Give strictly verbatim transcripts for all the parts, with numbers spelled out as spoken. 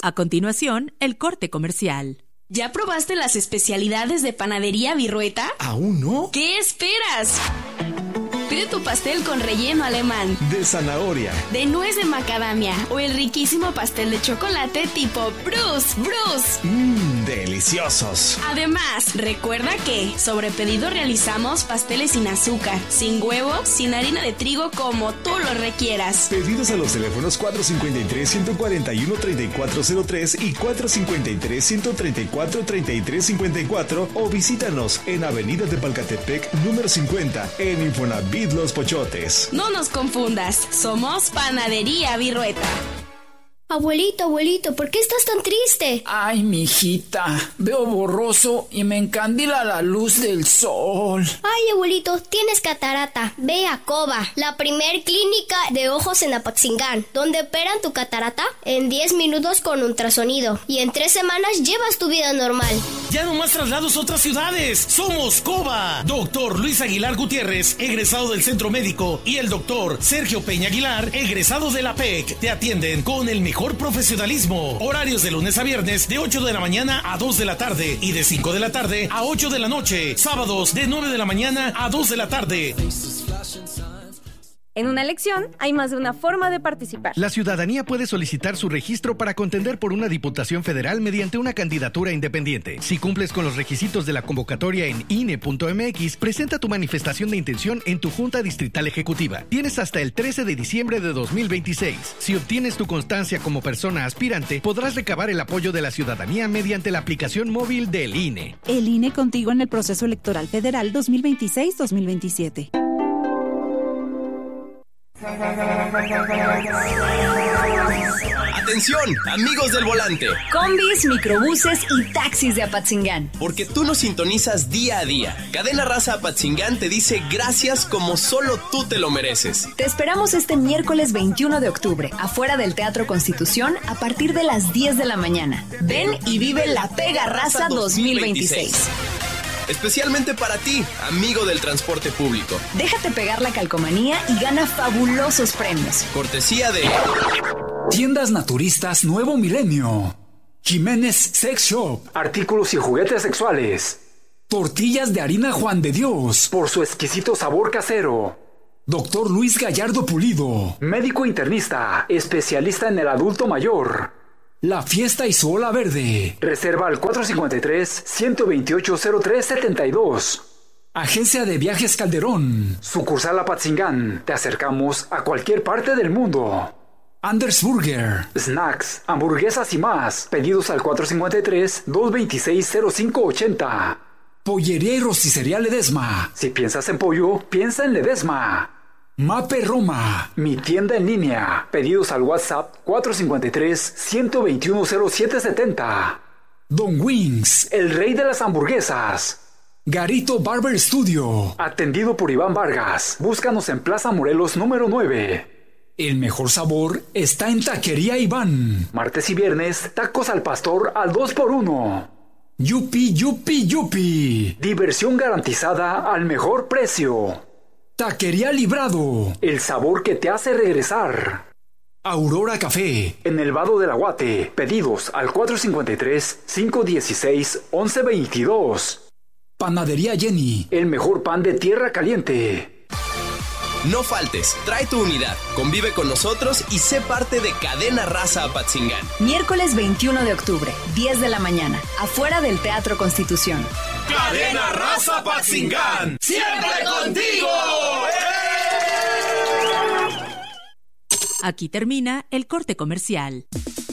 A continuación, el corte comercial. ¿Ya probaste las especialidades de Panadería Virrueta? ¿Aún no? ¿Qué esperas? Pide tu pastel con relleno alemán, de zanahoria, de nuez de macadamia o el riquísimo pastel de chocolate tipo Bruce, Bruce. Mmm, deliciosos. Además, recuerda que sobre pedido realizamos pasteles sin azúcar, sin huevo, sin harina de trigo, como tú lo requieras. Pedidos a los teléfonos cuatro cinco tres, uno cuatro uno, tres cuatro cero tres y cuatro cinco tres, uno tres cuatro, tres tres cinco cuatro o visítanos en Avenida de Palcatepec, número cincuenta, en Infonavit Los Pochotes. No nos confundas, somos Panadería Virrueta. Abuelito, abuelito, ¿por qué estás tan triste? Ay, mijita, veo borroso y me encandila la luz del sol. Ay, abuelito, tienes catarata. Ve a Coba, la primer clínica de ojos en Apatzingán, donde operan tu catarata en diez minutos con ultrasonido. Y en tres semanas llevas tu vida normal. Ya no más traslados a otras ciudades. Somos Coba. Doctor Luis Aguilar Gutiérrez, egresado del Centro Médico, y el doctor Sergio Peña Aguilar, egresado de la P E C. Te atienden con el mejor profesionalismo. Horarios de lunes a viernes de ocho de la mañana a dos de la tarde y de cinco de la tarde a ocho de la noche. Sábados de nueve de la mañana a dos de la tarde. En una elección hay más de una forma de participar. La ciudadanía puede solicitar su registro para contender por una diputación federal mediante una candidatura independiente. Si cumples con los requisitos de la convocatoria en I N E punto M X, presenta tu manifestación de intención en tu Junta Distrital Ejecutiva. Tienes hasta el trece de diciembre de dos mil veintiséis. Si obtienes tu constancia como persona aspirante, podrás recabar el apoyo de la ciudadanía mediante la aplicación móvil del I N E. El I N E contigo en el proceso electoral federal dos mil veintiséis dos mil veintisiete. Atención, amigos del volante. Combis, microbuses y taxis de Apatzingán. Porque tú nos sintonizas día a día. Cadena Raza Apatzingán te dice gracias como solo tú te lo mereces. Te esperamos este miércoles veintiuno de octubre, afuera del Teatro Constitución, a partir de las diez de la mañana. Ven y vive la Pega Raza dos mil veintiséis. Especialmente para ti, amigo del transporte público. Déjate pegar la calcomanía y gana fabulosos premios. Cortesía de Tiendas Naturistas Nuevo Milenio, Jiménez Sex Shop, artículos y juguetes sexuales, tortillas de harina Juan de Dios, por su exquisito sabor casero. Doctor Luis Gallardo Pulido, médico internista, especialista en el adulto mayor. La Fiesta y su Ola Verde. Reserva al cuatro cinco tres, uno dos ocho, cero tres siete dos. Agencia de Viajes Calderón. Sucursal Apatzingán. Te acercamos a cualquier parte del mundo. Anders Burger. Snacks, hamburguesas y más. Pedidos al cuatro cinco tres, dos dos seis, cero cinco ocho cero. Pollería y rosticería Ledesma. Si piensas en pollo, piensa en Ledesma. Mape Roma, mi tienda en línea. Pedidos al WhatsApp cuatro cinco tres, uno dos uno, cero siete siete cero. Don Wings, el rey de las hamburguesas. Garito Barber Studio, atendido por Iván Vargas. Búscanos en Plaza Morelos número nueve. El mejor sabor está en Taquería Iván. Martes y viernes, tacos al pastor al dos por uno. Yupi, yupi, yupi. Diversión garantizada al mejor precio. Taquería Librado, el sabor que te hace regresar. Aurora Café, en el Vado del Aguate. Pedidos al cuatro cinco tres, cinco uno seis, once veintidós. Panadería Jenny, el mejor pan de tierra caliente. No faltes, trae tu unidad, convive con nosotros y sé parte de Cadena Raza Apatzingán. Miércoles veintiuno de octubre, diez de la mañana, afuera del Teatro Constitución. Cadena Raza Apatzingán, siempre contigo. Aquí termina el corte comercial.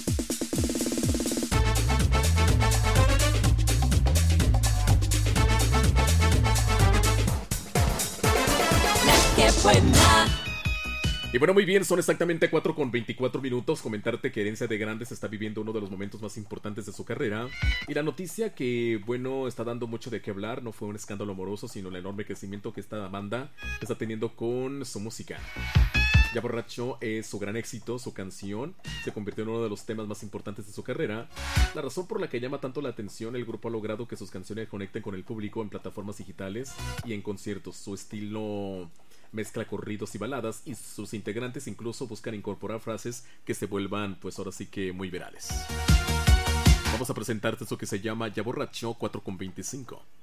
Y bueno, muy bien, son exactamente cuatro con veinticuatro minutos. Comentarte que Herencia de Grandes está viviendo uno de los momentos más importantes de su carrera. Y la noticia que, bueno, está dando mucho de qué hablar no fue un escándalo amoroso, sino el enorme crecimiento que esta banda está teniendo con su música. Ya Borracho es su gran éxito, su canción se convirtió en uno de los temas más importantes de su carrera. La razón por la que llama tanto la atención, el grupo ha logrado que sus canciones conecten con el público en plataformas digitales y en conciertos. Su estilo mezcla corridos y baladas, y sus integrantes incluso buscan incorporar frases que se vuelvan, pues ahora sí que muy virales. Vamos a presentarte eso que se llama Ya Borracho cuatro con veinticinco.